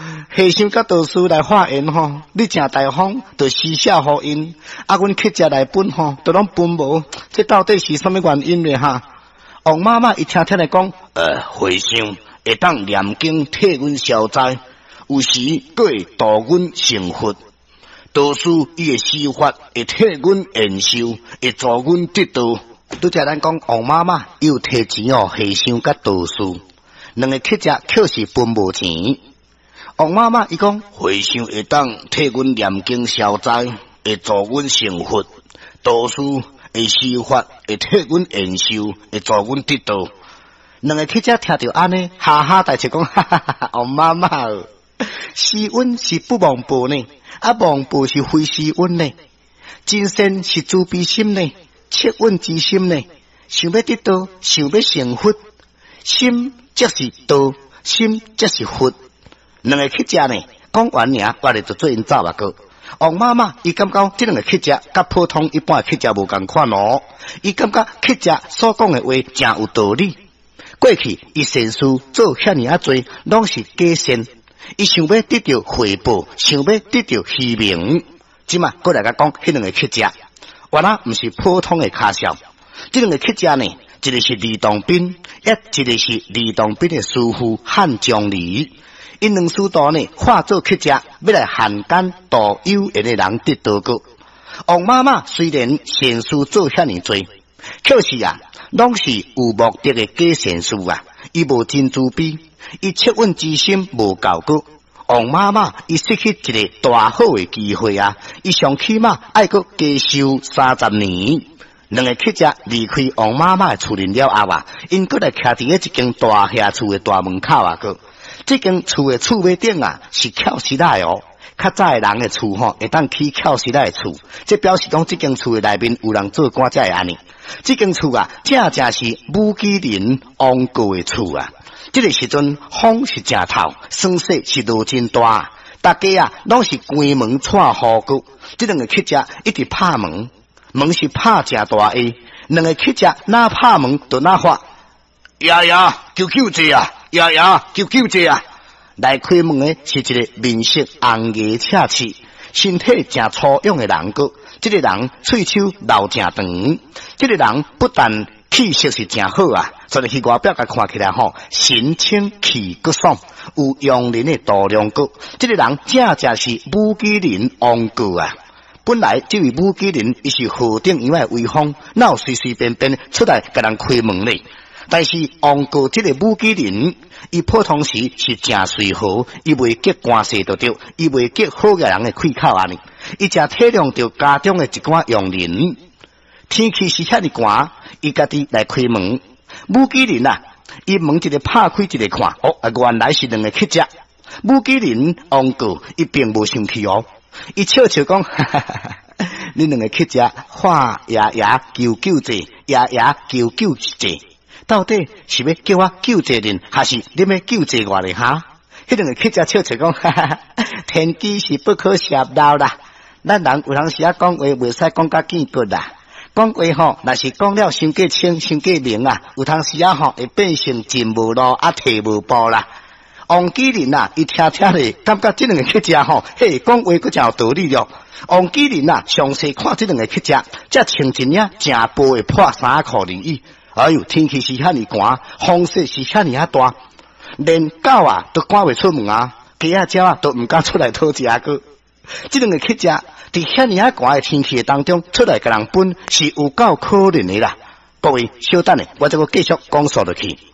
和尚甲道士来化缘吼，你真大方，就施舍互因。啊，阮乞食来分吼，都拢分无，这到底是什么原因呢？哈？王妈妈一听来讲，和尚会当念经替阮消灾，有时佫会度阮成佛。道士伊的施法会替阮延寿，会助阮得道。拄则咱讲王妈妈又摕钱哦，和尚甲道士两个乞食确实分无钱。王妈妈伊讲，和尚会当替阮念经消灾，会助阮成佛；道士会施法，会替阮延寿，会助阮得道。两个乞食听到安尼，哈哈大笑讲，哈哈哈！王妈妈，施恩是不忘报呢，啊忘报是非施恩呢。真善是慈悲心呢，切恩之心呢。想要得道，想要成佛，心则是道，心则是佛。两个乞食呢，讲完尔，我哋就做因走啊个。王妈妈伊感觉这两个乞食甲普通一般乞食无共款哦，伊感觉乞食所讲的话真有道理。过去伊善事做遐尼啊多，拢是假善。伊想要得到回报，想要得到虚名。即嘛，过来甲讲，迄两个乞食，原来毋是普通的卡笑。这两个乞食呢，一个是李洞宾，一个是李洞宾的师傅汉江离。因两师徒呢，化作乞食，要来汉奸度有缘的人得道个。王妈妈虽然善事做遐尼多，可是啊，拢是有目的的假善事啊，伊无真慈悲，伊切恩之心无够个。王妈妈伊失去一个大好的机会啊，伊上起码爱个加修30年。两个乞食离开王妈妈的厝林了后啊，因搁来徛伫一间大厦厝的大门口啊个。这间厝的厝尾顶啊是翘石来哦，较早的人的厝吼会当起翘石来的厝，这表示讲这间厝的内面有人做官才会安尼。这间厝啊，正正是武吉林王国的厝啊。这个时阵风是正透，霜雪是落真大，大家啊拢是关门串好骨。这两个乞食一直拍门，门是拍正大个，两个乞食哪拍门就哪发，爷爷救救者啊！爷爷救救者啊！来开门的是一个面色红牙赤刺、身体正粗勇的人个。这个人喙手留正长，这个人不但气色是正好啊，所以去外表甲看起来吼，神清气骨爽，有用人的度量个。这个人正正是武吉林王国啊！本来这位武吉林伊是河顶以外威风，哪有随随便便出来甲人开门呢？但是王国这个武吉林，伊普通时是正随和，伊袂结官司就对，伊袂结好嘅人的气口安尼，伊正体谅着家中的一寡佣人。天气是遐尼寒，伊家己来开门。武吉林啊，伊门一个拍开一个看，原来是两个乞食。武吉林王国伊并无生气哦，伊笑笑讲，哈哈哈哈，恁两个乞食，喊爷爷救救者，爷爷救救者。到底是要叫我救济恁，还是你要救济我呢？哈！迄两个乞食笑笑讲，哈哈，天机是不可泄露啦。咱人有当时啊讲话袂使讲甲见骨啦，讲话吼，若是讲了伤过清、伤过明啊，有当时啊吼会变成进无路啊退无步啦。王吉林啊，伊听咧，感觉这两个乞食吼，嘿，讲话佫真有道理了。王吉林啊，详细看这两个乞食，才穿一领正薄的破衫裤而已。哎呦，天气是遐尼寒，风势是遐尼啊大，连狗啊都赶袂出门啊，鸡啊鸟啊都唔敢出来讨食个。这两个乞食，伫遐尼啊寒的天气当中出来甲人分，是有够可怜的啦。各位，稍等咧，我再个继续讲述落去。